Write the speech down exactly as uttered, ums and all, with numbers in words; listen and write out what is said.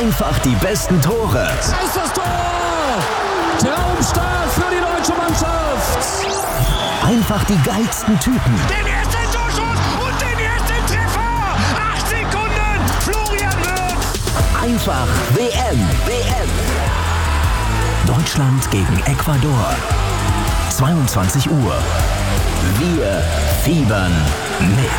Einfach die besten Tore. Da ist das Tor! Traumstart für die deutsche Mannschaft! Einfach die geilsten Typen. Den ersten Torschuss und den ersten Treffer! Acht Sekunden, Florian Wirtz! Einfach W M. W M. Deutschland gegen Ecuador. zweiundzwanzig Uhr. Wir fiebern mit.